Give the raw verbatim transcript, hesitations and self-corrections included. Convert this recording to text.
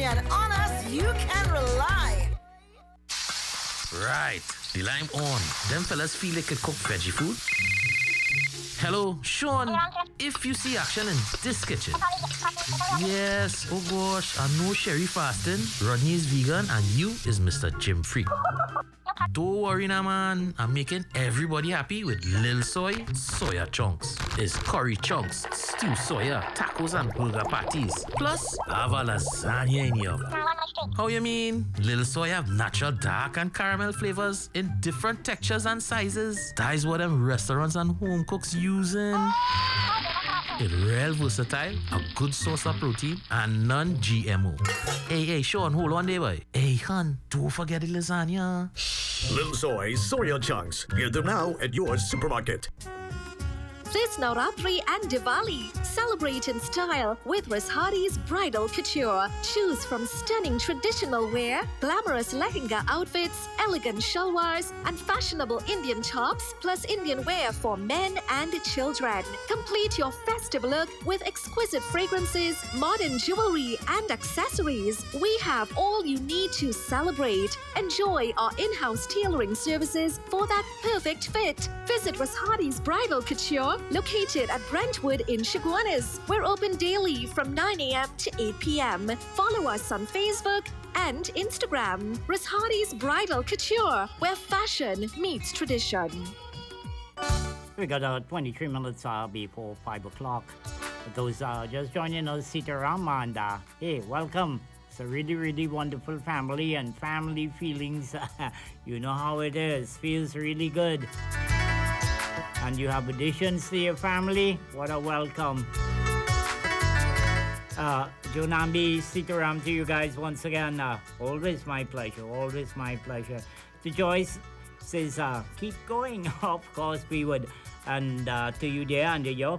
and on us you can rely. Right, the lime on. Them fellas feel they could cook veggie food. Hello, Sean. If you see action in this kitchen. Yes, oh gosh, I know Sherry fasting, Rodney is vegan, and you is Mister Jim Free. Don't worry now, man. I'm making everybody happy with Lil Soy soya chunks. It's curry chunks, stew soya, tacos and burger patties. Plus, I have a lasagna in here. How you mean? Lil Soy have natural dark and caramel flavors in different textures and sizes. That is what them restaurants and home cooks using. It's real versatile, a good source of protein, and non-G M O. Hey, hey, Sean, hold on there, boy. Hey, hon, don't forget the lasagna. Lil Soy soya chunks. Get them now at your supermarket. This Navratri and Diwali, celebrate in style with Rashadi's Bridal Couture. Choose from stunning traditional wear, glamorous lehenga outfits, elegant shalwars, and fashionable Indian tops, plus Indian wear for men and children. Complete your festive look with exquisite fragrances, modern jewelry, and accessories. We have all you need to celebrate. Enjoy our in-house tailoring services for that perfect fit. Visit Rashadi's Bridal Couture, located at Brentwood in Chaguanas. We're open daily from nine a.m. to eight p.m. Follow us on Facebook and Instagram. Rashadi's Bridal Couture, where fashion meets tradition. We got uh, twenty-three minutes uh, before five o'clock. Those uh, just joining us, Sitaram, and uh, hey, welcome. It's a really, really wonderful family and family feelings. You know how it is. Feels really good. And you have additions to your family. What a welcome. Uh, Jonambi, Sitaram to you guys once again. Uh, always my pleasure. Always my pleasure. To Joyce says, uh, keep going. Of course we would. And uh, to you there and to your